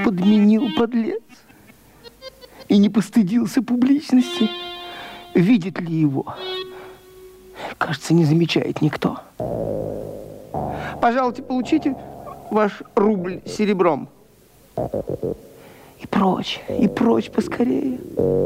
подменил, подлец. И не постыдился публичности. Видит ли его? Кажется, не замечает никто. Пожалуйте, получите ваш рубль серебром. И прочь поскорее.